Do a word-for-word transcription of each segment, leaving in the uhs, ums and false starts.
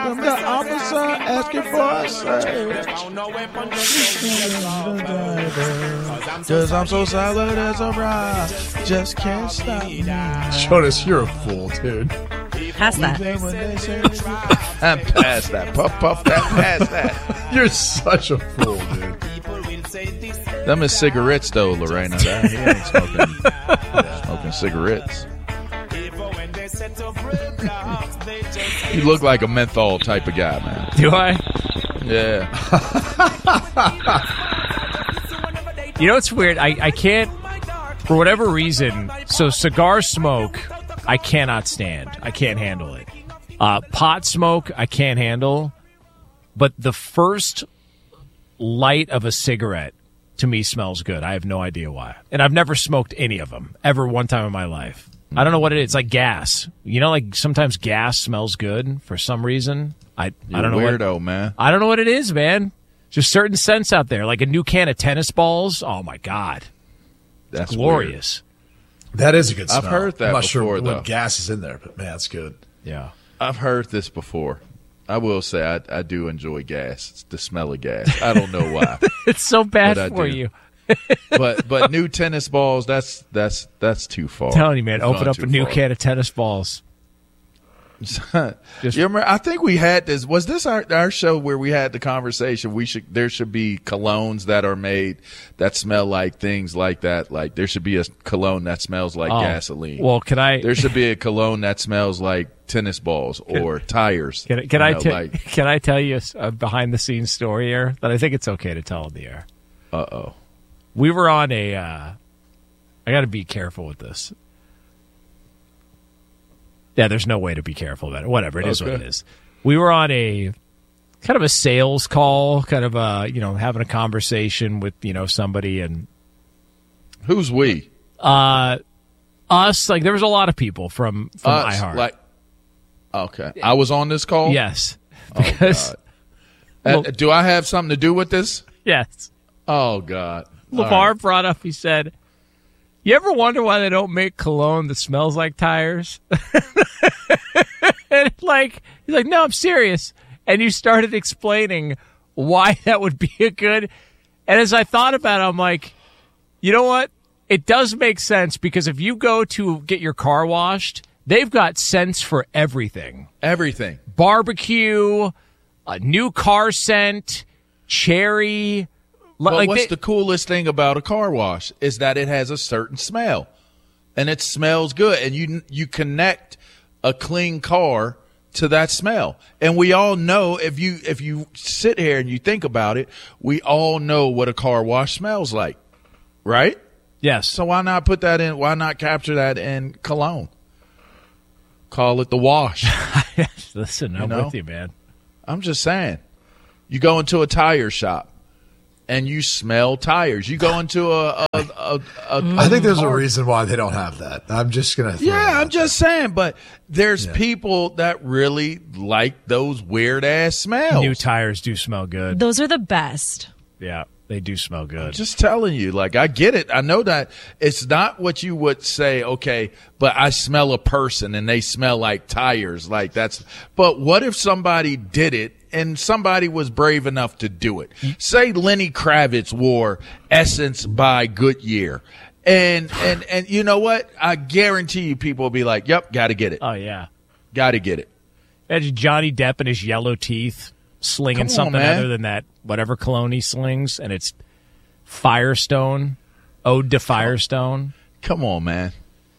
I'm the officer asking for a search. Cause I'm so solid as a rock. Just can't stop me. Jonas, you're a fool, dude. Past that. I'm past that. Puff, puff, that, past that. You're such a fool, dude. Them is cigarettes, though, Lorena. He ain't smoking, smoking cigarettes. You look like a menthol type of guy, man. Do I? Yeah. You know what's weird? I, I can't, for whatever reason, so cigar smoke, I cannot stand. I can't handle it. Uh, pot smoke, I can't handle. But the first light of a cigarette, to me, smells good. I have no idea why. And I've never smoked any of them, ever one time in my life. I don't know what it is. It's like gas. You know, like sometimes gas smells good for some reason. I, You're I don't know. Weirdo, what, man. I don't know what it is, man. Just certain scents out there, like a new can of tennis balls. Oh my god, that's glorious. Weird. That is a good smell. I've heard that I'm not before, sure though. what gas is in there, but man, it's good. Yeah, I've heard this before. I will say I, I do enjoy gas. It's the smell of gas. I don't know why. It's so bad But I for do. you. but but new tennis balls, that's that's that's too far. I'm telling you, man, It's open gone up too a new far. can of tennis balls. Just, you remember, I think we had this. Was this our, our show where we had the conversation? We should there should be colognes that are made that smell like things like that. Like there should be a cologne that smells like Oh, gasoline. well, can I? There should be a cologne that smells like tennis balls or tires. Can, can you I know, te- like, can I tell you a behind the scenes story here that I think it's okay to tell on the air? uh oh. We were on a. Uh, I got to be careful with this. Yeah, there's no way to be careful about it. Whatever, it is Okay. what it is. We were on a kind of a sales call, kind of a, you know, having a conversation with, you know, somebody, and Who's we? uh, us, like there was a lot of people from from Us, iHeart. like, okay. I was on this call. Yes, Oh, because God. Well- Uh, do I have something to do with this? yes, Oh God. All LeVar right. brought up. He said, "You ever wonder why they don't make cologne that smells like tires?" And like he's like, "No, I'm serious." And you started explaining why that would be a good. And as I thought about it, I'm like, you know what? It does make sense, because if you go to get your car washed, they've got scents for everything: Everything. barbecue, a new car scent, cherry. But like what's they- the coolest thing about a car wash is that it has a certain smell, and it smells good, and you you connect a clean car to that smell. And we all know, if you if you sit here and you think about it, we all know what a car wash smells like, right? Yes. So why not put that in? Why not capture that in cologne? Call it the wash. Listen, I'm know? with you, man. I'm just saying. You go into a tire shop and you smell tires. You go into a, a, a, a I think there's a reason why they don't have that. I'm just gonna. throw Yeah, that I'm out just saying, but there's Yeah. people that really like those weird ass smells. New tires do smell good. Those are the best. Yeah, they do smell good. Just telling you, like, I get it. I know that it's not what you would say, okay, but I smell a person and they smell like tires. Like, that's, but what if somebody did it and somebody was brave enough to do it? Say Lenny Kravitz wore Essence by Goodyear. And, and, and you know what? I guarantee you people will be like, yep, got to get it. Oh, yeah. Got to get it. Imagine Johnny Depp and his yellow teeth slinging Come on, something man. other than that whatever cologne he slings, and it's Firestone, Ode to Firestone. Come on, man.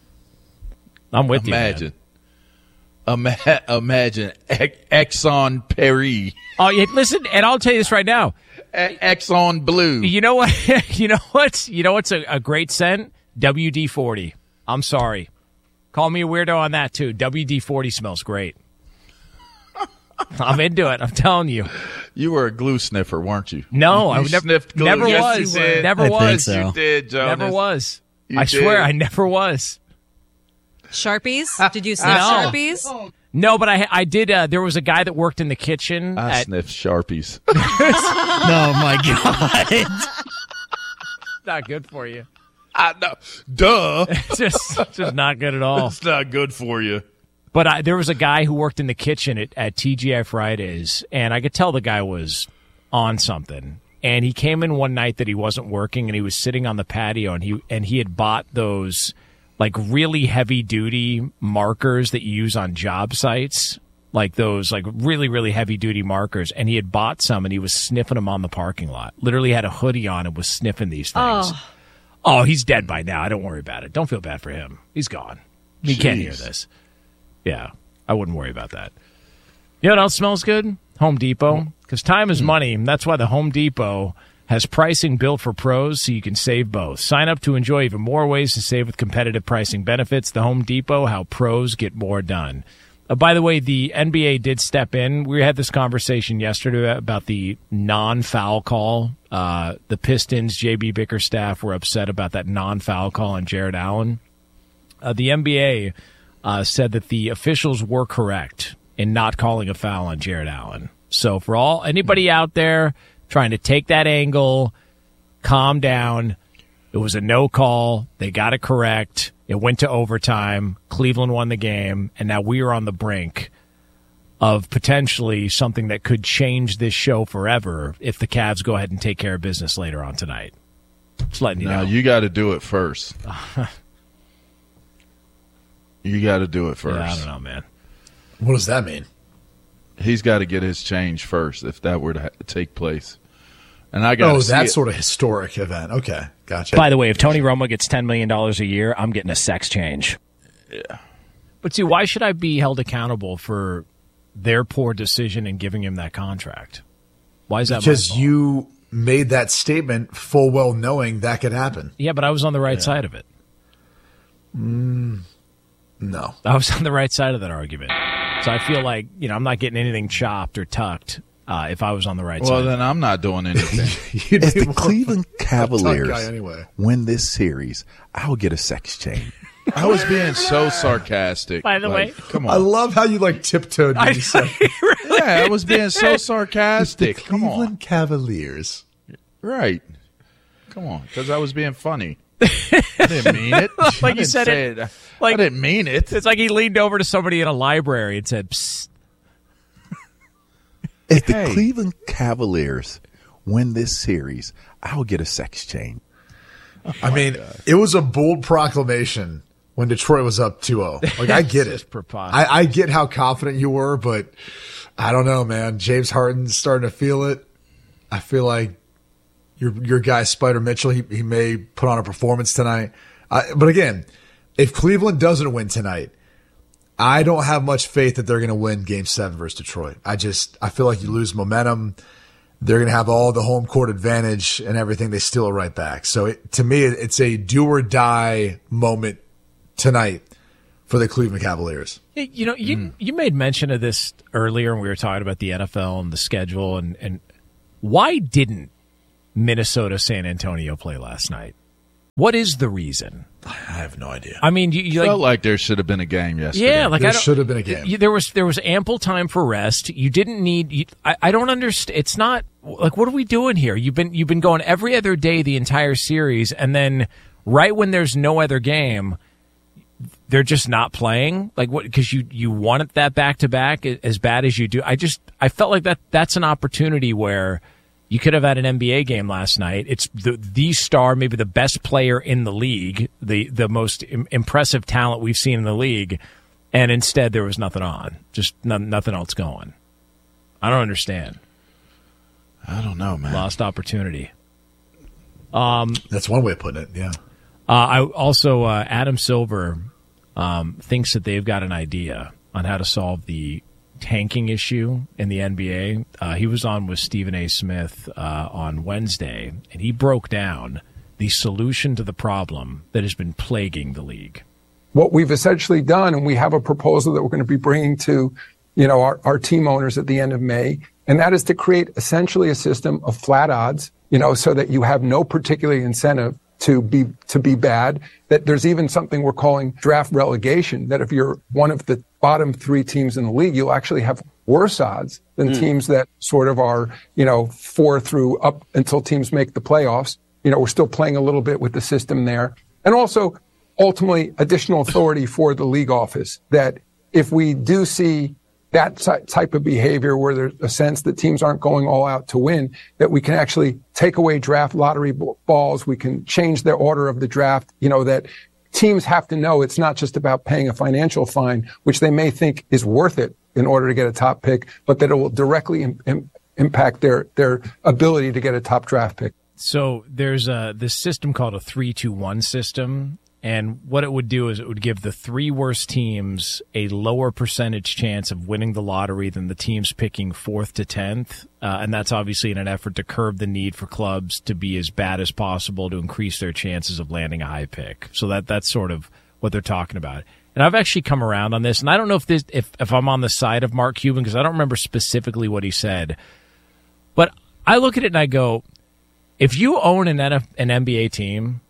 I'm with Imagine. you, man. Ima- imagine Ex- Exxon Perry, Oh, yeah, listen, and I'll tell you this right now. E- Exxon Blue. You know what? you know what's you know what's a, a great scent? W D forty. I'm sorry. Call me a weirdo on that too. W D forty smells great. I'm into it. I'm telling you. You were a glue sniffer, weren't you? No, you I would never. sniffed glue. Never Yes, was. you did. Never I was. think so. You did, Jonas. Never was. You I did. swear, I never was. Sharpies? Did you sniff No. Sharpies? No, but I I did. Uh, there was a guy that worked in the kitchen. I at, sniffed Sharpies. Oh, my God. not good for you. I know. Duh. It's just, it's just not good at all. It's not good for you. But I, there was a guy who worked in the kitchen at, at T G I Fridays, and I could tell the guy was on something. And he came in one night that he wasn't working, and he was sitting on the patio, and he and he had bought those like really heavy duty markers that you use on job sites, like those like really really heavy duty markers. And he had bought some, and he was sniffing them on the parking lot. Literally had a hoodie on and was sniffing these things. Oh, oh he's dead by now. I don't worry about it. Don't feel bad for him. He's gone. He Jeez. can't hear this. Yeah, I wouldn't worry about that. You know what else smells good? Home Depot. Because time is money, and that's why the Home Depot has pricing built for pros so you can save both. Sign up to enjoy even more ways to save with competitive pricing benefits. The Home Depot, how pros get more done. Uh, by the way, the N B A did step in. We had this conversation yesterday about the non-foul call. Uh, the Pistons, J B Bickerstaff, were upset about that non-foul call on Jared Allen. Uh, the N B A uh, said that the officials were correct in not calling a foul on Jared Allen. So for all anybody out there trying to take that angle, calm down. It was a no call. They got it correct. It went to overtime. Cleveland won the game, and now we are on the brink of potentially something that could change this show forever if the Cavs go ahead and take care of business later on tonight. Just letting you No, know. you got to do it first. You got to do it first. Yeah, I don't know, man. What does that mean? He's got to get his change first if that were to ha- take place. And I got Oh, see that it. sort of historic event. Okay, gotcha. By the way, if Tony Romo gets ten million dollars a year, I'm getting a sex change. But see, why should I be held accountable for their poor decision in giving him that contract? Why is that my because fault? you made that statement full well knowing that could happen. Yeah, but I was on the right side of it. No. I was on the right side of that argument. So I feel like, you know, I'm not getting anything chopped or tucked uh, if I was on the right Well, side. then I'm not doing anything. You'd If be the more Cleveland of a tough Cavaliers guy anyway. win this series, I'll get a sex change. I was being so sarcastic. By the Like, way- come I on. love how you like tiptoed when you said Yeah, I was being so The sarcastic. Come on. Cleveland Cavaliers. Right. Come on, because I was being funny. I didn't mean it. Like I you didn't said say it- it. like- I didn't mean it. It's like he leaned over to somebody in a library and said, Psst. If the Hey. Cleveland Cavaliers win this series, I'll get a sex change. I mean, it was a bold proclamation when Detroit was up two oh. Like, I get It's it. preposterous. I, I get how confident you were, but I don't know, man. James Harden's starting to feel it. I feel like your your guy, Spider Mitchell, he, he may put on a performance tonight. I, but again, if Cleveland doesn't win tonight, I don't have much faith that they're going to win Game Seven versus Detroit. I just I feel like you lose momentum. They're going to have all the home court advantage and everything. They steal it right back. So it, to me, it's a do or die moment tonight for the Cleveland Cavaliers. Hey, You know, you you made mention of this earlier when we were talking about the N F L and the schedule, and, and why didn't Minnesota San Antonio play last night? What is the reason? I have no idea. I mean, you, you Felt like, like there should have been a game yesterday. yeah, like There I don't- should have been a game. you- there was there was ample time for rest. You didn't need. You, I, I don't understand. It's not like what are we doing here? You've been you've been going every other day the entire series, and then right when there's no other game, they're just not playing. Like what? Because you you wanted that back to back as bad as you do. I just I felt like that that's an opportunity where you could have had an N B A game last night. It's the the star, maybe the best player in the league, the the most im- impressive talent we've seen in the league, and instead there was nothing on, just no, nothing else going. I don't understand. I don't know, man. Lost opportunity. That's one way of putting it. Yeah. Uh, I also uh, Adam Silver um, thinks that they've got an idea on how to solve the tanking issue in the N B A. Uh, he was on with Stephen A. Smith uh, on Wednesday, and he broke down the solution to the problem that has been plaguing the league. What we've essentially done, and we have a proposal that we're going to be bringing to, you know, our, our team owners at the end of May, and that is to create essentially a system of flat odds, you know, so that you have no particular incentive to be to be bad. That there's even something we're calling draft relegation, that if you're one of the bottom three teams in the league, you'll actually have worse odds than teams that sort of are, you know, four through up until teams make the playoffs. You know, we're still playing a little bit with the system there. And also, ultimately, additional authority for the league office that if we do see that type of behavior where there's a sense that teams aren't going all out to win, that we can actually take away draft lottery balls. We can change the order of the draft, you know, that teams have to know it's not just about paying a financial fine, which they may think is worth it in order to get a top pick, but that it will directly im- im- impact their, their ability to get a top draft pick. So there's a, this system called a three two one system. And what it would do is it would give the three worst teams a lower percentage chance of winning the lottery than the teams picking fourth to tenth. Uh, and that's obviously in an effort to curb the need for clubs to be as bad as possible to increase their chances of landing a high pick. So that that's sort of what they're talking about. And I've actually come around on this, and I don't know if this if, if I'm on the side of Mark Cuban because I don't remember specifically what he said. But I look at it and I go, if you own an N F, an N B A team,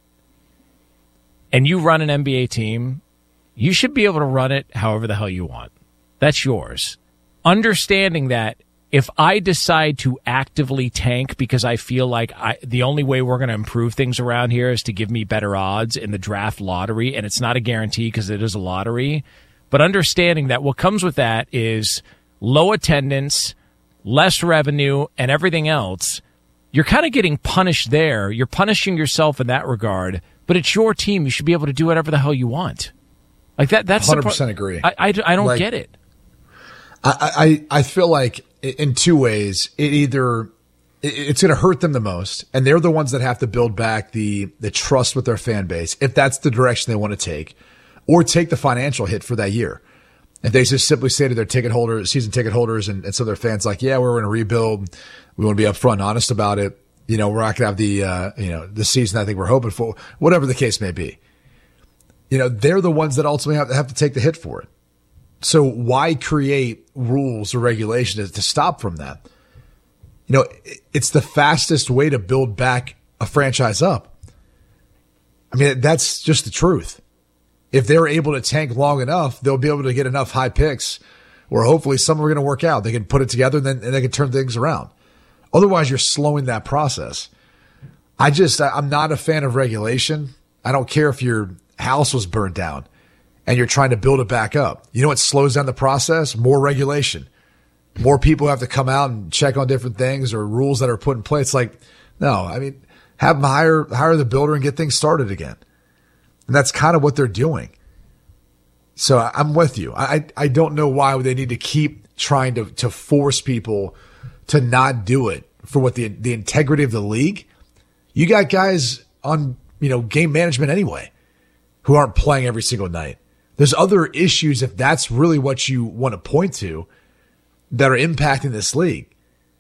and you run an N B A team, you should be able to run it however the hell you want. That's yours. Understanding that if I decide to actively tank because I feel like I, the only way we're going to improve things around here is to give me better odds in the draft lottery, and it's not a guarantee because it is a lottery, but understanding that what comes with that is low attendance, less revenue, and everything else, you're kind of getting punished there. You're punishing yourself in that regard. But it's your team. You should be able to do whatever the hell you want. Like that. That's one hundred percent agree. I, I, I don't like, get it. I, I, I feel like in two ways, it either it's going to hurt them the most, and they're the ones that have to build back the the trust with their fan base if that's the direction they want to take, or take the financial hit for that year. If they just simply say to their ticket holders, season ticket holders, and, and some of their fans, like, yeah, we're going to rebuild. We want to be upfront and honest about it. You know, we're not going to have the, uh, you know, the season I think we're hoping for, whatever the case may be. You know, they're the ones that ultimately have to, have to take the hit for it. So why create rules or regulations to stop from that? You know, it's the fastest way to build back a franchise up. I mean, that's just the truth. If they're able to tank long enough, they'll be able to get enough high picks where hopefully some are going to work out. They can put it together and then and they can turn things around. Otherwise, you're slowing that process. I just, I'm not a fan of regulation. I don't care if your house was burned down and you're trying to build it back up. You know what slows down the process? More regulation. More people have to come out and check on different things or rules that are put in place. Like, no, I mean, have them hire, hire the builder and get things started again. And that's kind of what they're doing. So I'm with you. I, I don't know why they need to keep trying to, to force people to not do it for what the the integrity of the league. You got guys on, you know, game management anyway who aren't playing every single night. There's other issues, if that's really what you want to point to, that are impacting this league.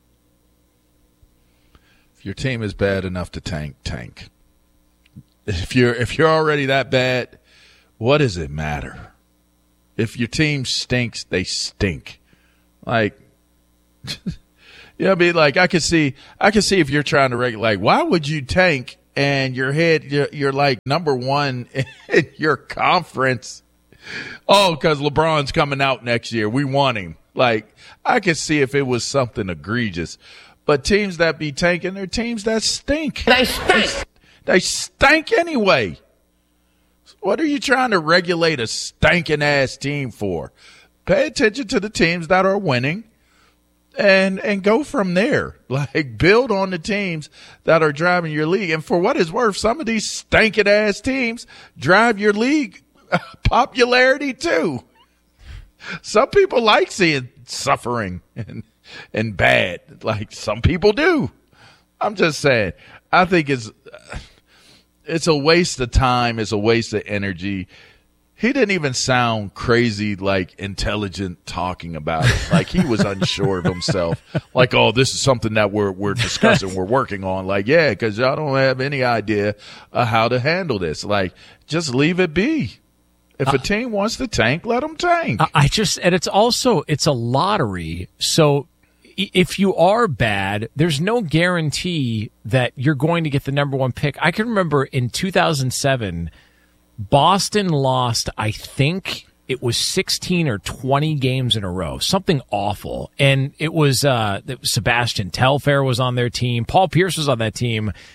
If your team is bad enough to tank, tank. If you're if you're already that bad, what does it matter? If your team stinks, they stink. Like you know what I mean? Like I could see, I could see if you're trying to regulate, like, why would you tank and your head, you're, you're like number one in your conference? Oh, because LeBron's coming out next year. We want him. Like I could see if it was something egregious, but teams that be tanking, they're teams that stink. They stink. They stink anyway. What are you trying to regulate a stinking ass team for? Pay attention to the teams that are winning. And and go from there. Like, build on the teams that are driving your league. And for what it's worth, some of these stinking ass teams drive your league popularity too. Some people like seeing suffering and and bad. Like some people do. I'm just saying. I think it's it's a waste of time. It's a waste of energy. He didn't even sound crazy, like intelligent talking about it. Like he was unsure of himself. Like, oh, this is something that we're we're discussing, we're working on. Like, yeah, because y'all don't have any idea of how to handle this. Like, just leave it be. If a team wants to tank, let them tank. I just, and it's also, it's a lottery. So if you are bad, there's no guarantee that you're going to get the number one pick. I can remember in two thousand seven, Boston lost, I think it was sixteen or twenty games in a row, something awful. And it was, uh, it was Sebastian Telfair was on their team. Paul Pierce was on that team.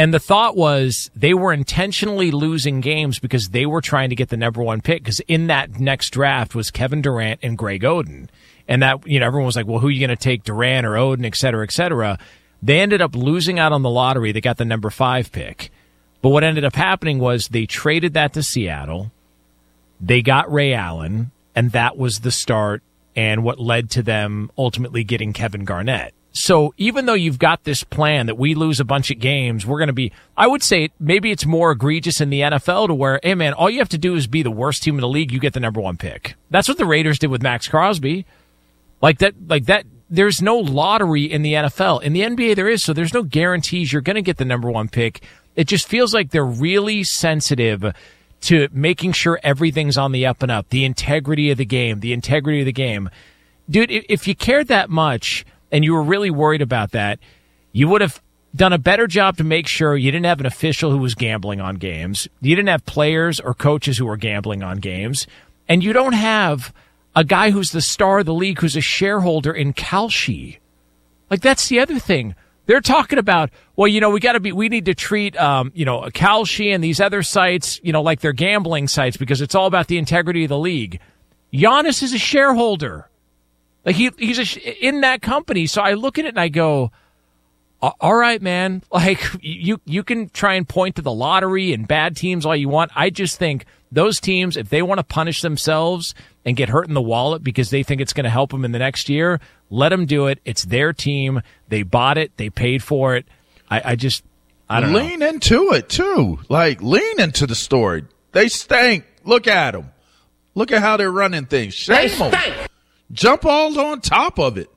And the thought was they were intentionally losing games because they were trying to get the number one pick, because in that next draft was Kevin Durant and Greg Oden. And that, you know, everyone was like, well, who are you going to take, Durant or Oden, et cetera, et cetera. They ended up losing out on the lottery. They got the number five pick. But what ended up happening was they traded that to Seattle. They got Ray Allen, and that was the start and what led to them ultimately getting Kevin Garnett. So even though you've got this plan that we lose a bunch of games, we're going to be, I would say maybe it's more egregious in the N F L to where, hey, man, all you have to do is be the worst team in the league. You get the number one pick. That's what the Raiders did with Max Crosby. Like that, like that. There's no lottery in the N F L. In the N B A, there is, so there's no guarantees you're going to get the number one pick. It just feels like they're really sensitive to making sure everything's on the up and up, the integrity of the game, the integrity of the game. Dude, if you cared that much and you were really worried about that, you would have done a better job to make sure you didn't have an official who was gambling on games. You didn't have players or coaches who were gambling on games. And you don't have a guy who's the star of the league who's a shareholder in Kalshi. Like, that's the other thing. They're talking about, well, you know, we got to be, we need to treat, um, you know, Kalshi and these other sites, you know, like they're gambling sites because it's all about the integrity of the league. Giannis is a shareholder. Like he, he's a, in that company. So I look at it and I go, all right, man, like you, you can try and point to the lottery and bad teams all you want. I just think those teams, if they want to punish themselves and get hurt in the wallet because they think it's going to help them in the next year, let them do it. It's their team. They bought it. They paid for it. I, I just, I don't lean know. into it too. Like lean into the story. They stink. Look at them. Look at how they're running things. Shame them. Jump all on top of it.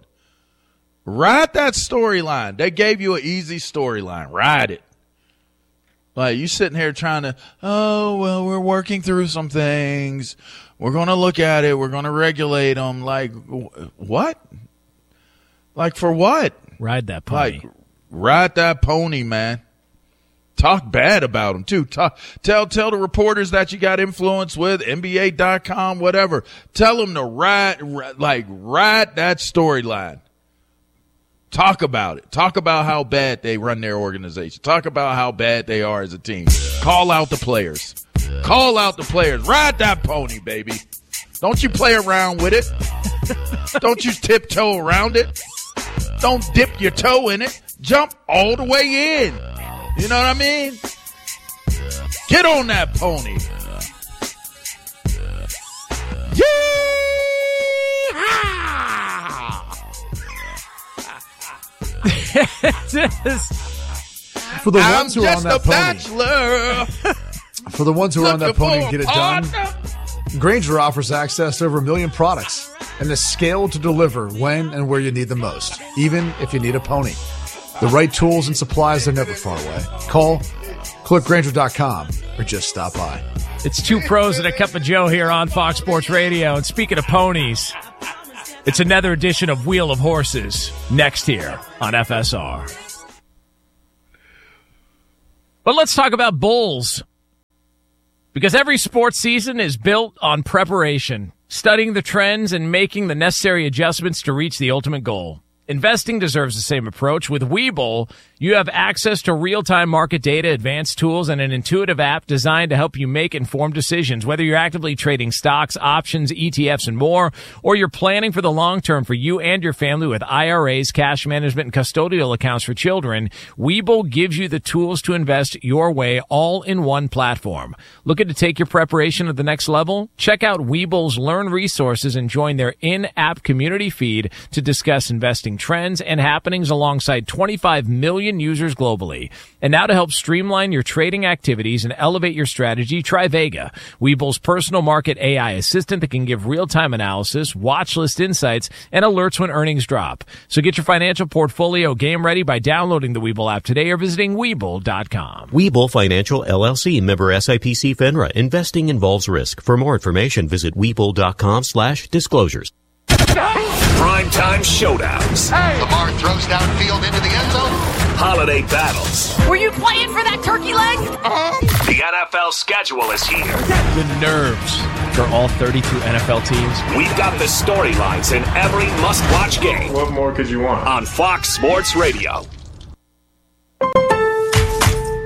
Ride that storyline. They gave you an easy storyline. Ride it. Like you sitting here trying to, oh, well, we're working through some things. We're going to look at it. We're going to regulate them. Like, what? Like for what? Ride that pony. Like, ride that pony, man. Talk bad about them, too. Talk, tell tell the reporters that you got influence with, N B A dot com, whatever. Tell them to ride, like, ride that storyline. Talk about it. Talk about how bad they run their organization. Talk about how bad they are as a team. Call out the players. Call out the players. Ride that pony, baby. Don't you play around with it. Don't you tiptoe around it. Don't dip your toe in it. Jump all the way in. You know what I mean? Get on that pony. For the I'm ones who are on just that a pony, bachelor. For the ones who are on that Looking pony for and get it a done, partner. Grainger offers access to over a million products and the scale to deliver when and where you need them most, even if you need a pony. The right tools and supplies are never far away. Call, click Grainger dot com, or just stop by. It's two pros and a cup of Joe here on Fox Sports Radio. And speaking of ponies, it's another edition of Wheel of Horses next here on F S R. But let's talk about bulls. Because every sports season is built on preparation, studying the trends and making the necessary adjustments to reach the ultimate goal. Investing deserves the same approach. With Webull, you have access to real-time market data, advanced tools, and an intuitive app designed to help you make informed decisions. Whether you're actively trading stocks, options, E T Fs, and more, or you're planning for the long term for you and your family with I R As, cash management, and custodial accounts for children, Webull gives you the tools to invest your way all in one platform. Looking to take your preparation to the next level? Check out Webull's Learn resources and join their in-app community feed to discuss investing trends and happenings alongside twenty-five million users globally. And now to help streamline your trading activities and elevate your strategy, try Vega, Webull's personal market A I assistant that can give real-time analysis, watch list insights, and alerts when earnings drop. So get your financial portfolio game ready by downloading the Webull app today or visiting Webull dot com. Webull Financial, L L C, member S I P C FINRA. Investing involves risk. For more information, visit Webull dot com slash disclosures. Primetime showdowns. Hey. Lamar throws downfield into the end zone. Holiday battles. Were you playing for that turkey leg? Uh-huh. The N F L schedule is here. The nerves for all thirty-two N F L teams. We've got the storylines in every must-watch game. What more could you want? On Fox Sports Radio.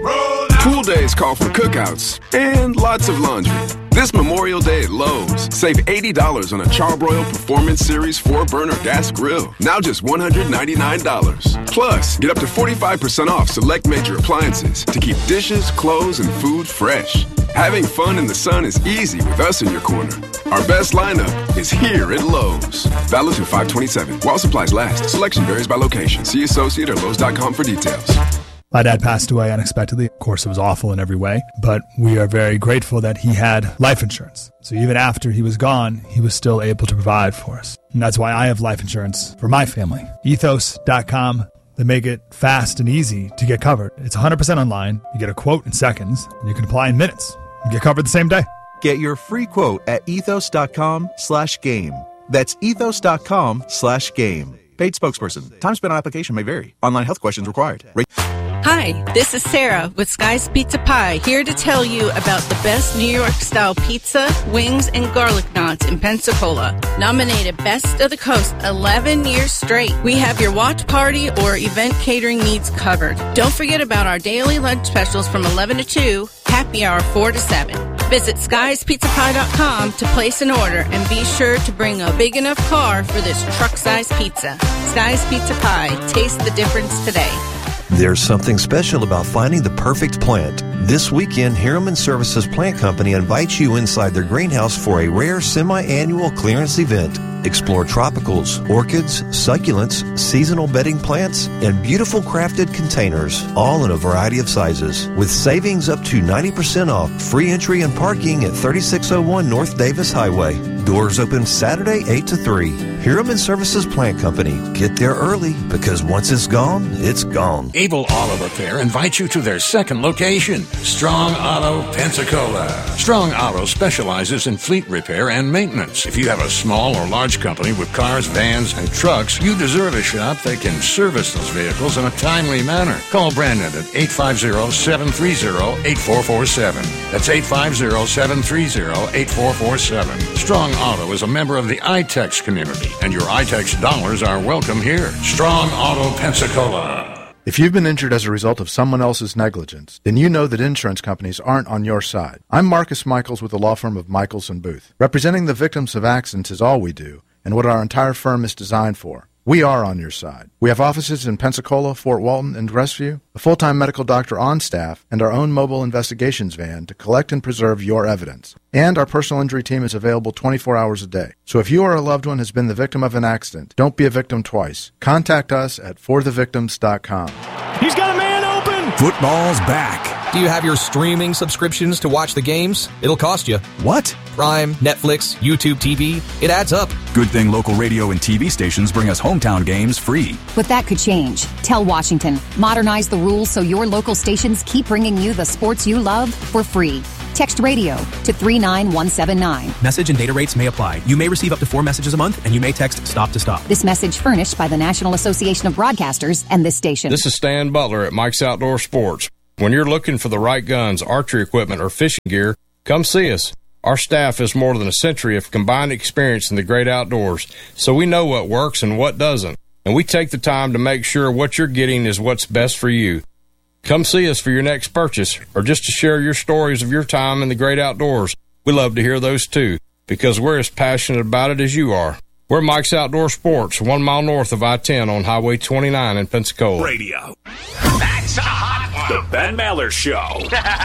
Pool days call for cookouts and lots of laundry. This Memorial Day at Lowe's, save eighty dollars on a Charbroil Performance Series four burner gas grill. Now just one hundred ninety-nine dollars. Plus, get up to forty-five percent off select major appliances to keep dishes, clothes, and food fresh. Having fun in the sun is easy with us in your corner. Our best lineup is here at Lowe's. Valid through five twenty-seven. While supplies last. Selection varies by location. See associate or Lowe's dot com for details. My dad passed away unexpectedly. Of course, it was awful in every way, but we are very grateful that he had life insurance. So even after he was gone, he was still able to provide for us. And that's why I have life insurance for my family. ethos dot com. They make it fast and easy to get covered. It's one hundred percent online. You get a quote in seconds, and you can apply in minutes. You get covered the same day. Get your free quote at ethos dot com slash game. That's ethos dot com slash game. Paid spokesperson. Time spent on application may vary. Online health questions required. Rate- Hi, this is Sarah with Sky's Pizza Pie, here to tell you about the best New York-style pizza, wings, and garlic knots in Pensacola. Nominated Best of the Coast eleven years straight. We have your watch party or event catering needs covered. Don't forget about our daily lunch specials from eleven to two, happy hour four to seven. Visit skies pizza pie dot com to place an order and be sure to bring a big enough car for this truck-sized pizza. Sky's Pizza Pie. Taste the difference today. There's something special about finding the perfect plant. This weekend, Harriman Services Plant Company invites you inside their greenhouse for a rare semi-annual clearance event. Explore tropicals, orchids, succulents, seasonal bedding plants, and beautiful crafted containers, all in a variety of sizes. With savings up to ninety percent off, free entry and parking at thirty-six oh one North Davis Highway. Doors open Saturday eight to three. Harriman Services Plant Company. Get there early, because once it's gone, it's gone. Able Auto Repair invites you to their second location, Strong Auto Pensacola. Strong Auto specializes in fleet repair and maintenance. If you have a small or large company with cars, vans, and trucks, you deserve a shop that can service those vehicles in a timely manner. Call Brandon at eight five zero, seven three zero, eight four four seven. That's eight five zero, seven three zero, eight four four seven. Strong Auto is a member of the I TEX community, and your I TEX dollars are welcome here. Strong Auto Pensacola. If you've been injured as a result of someone else's negligence, then you know that insurance companies aren't on your side. I'm Marcus Michaels with the law firm of Michaels and Booth. Representing the victims of accidents is all we do, and what our entire firm is designed for. We are on your side. We have offices in Pensacola, Fort Walton, and Crestview, a full-time medical doctor on staff, and our own mobile investigations van to collect and preserve your evidence. And our personal injury team is available twenty-four hours a day. So if you or a loved one has been the victim of an accident, don't be a victim twice. Contact us at for the victims dot com. He's got a man open! Football's back. Do you have your streaming subscriptions to watch the games? It'll cost you. What? Prime, Netflix, YouTube T V. It adds up. Good thing local radio and T V stations bring us hometown games free. But that could change. Tell Washington. Modernize the rules so your local stations keep bringing you the sports you love for free. Text radio to three nine one seven nine. Message and data rates may apply. You may receive up to four messages a month, and you may text stop to stop. This message furnished by the National Association of Broadcasters and this station. This is Stan Butler at Mike's Outdoor Sports. When you're looking for the right guns, archery equipment, or fishing gear, come see us. Our staff has more than a century of combined experience in the great outdoors, so we know what works and what doesn't. And we take the time to make sure what you're getting is what's best for you. Come see us for your next purchase, or just to share your stories of your time in the great outdoors. We love to hear those too, because we're as passionate about it as you are. We're Mike's Outdoor Sports, one mile north of I ten on Highway twenty-nine in Pensacola. Radio. That's a hot one. The Ben Maller Show.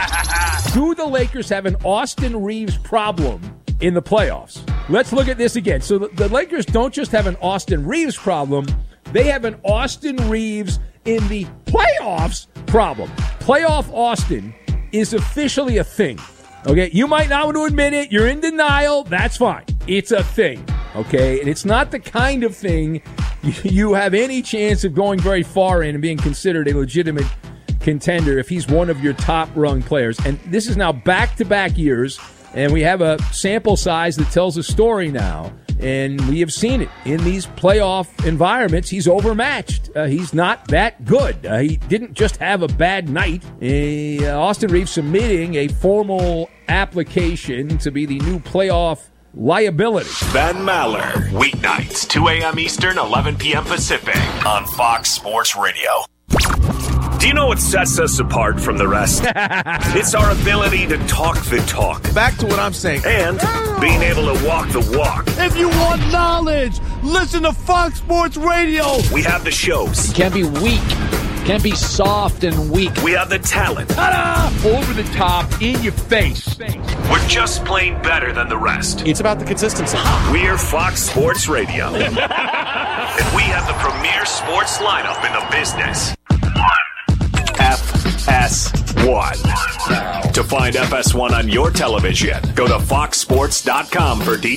Do the Lakers have an Austin Reeves problem in the playoffs? Let's look at this again. So the, the Lakers don't just have an Austin Reeves problem, they have an Austin Reeves in the playoffs problem. Playoff Austin is officially a thing. Okay, you might not want to admit it. You're in denial. That's fine. It's a thing. Okay, and it's not the kind of thing you have any chance of going very far in and being considered a legitimate contender if he's one of your top-rung players. And this is now back-to-back years, and we have a sample size that tells a story now. And we have seen it in these playoff environments. He's overmatched. Uh, he's not that good. Uh, he didn't just have a bad night. Uh, Austin Reeves submitting a formal application to be the new playoff liability. Ben Maller, weeknights, two a.m. Eastern, eleven p.m. Pacific, on Fox Sports Radio. Do you know what sets us apart from the rest? It's our ability to talk the talk. Back to what I'm saying. And being able to walk the walk. If you want knowledge, listen to Fox Sports Radio. We have the shows. You can't be weak. Can't be soft and weak. We have the talent. Ta-da! Over the top, in your face. We're just plain better than the rest. It's about the consistency. We're Fox Sports Radio. And we have the premier sports lineup in the business. F S one. To find F S one on your television, go to fox sports dot com for details.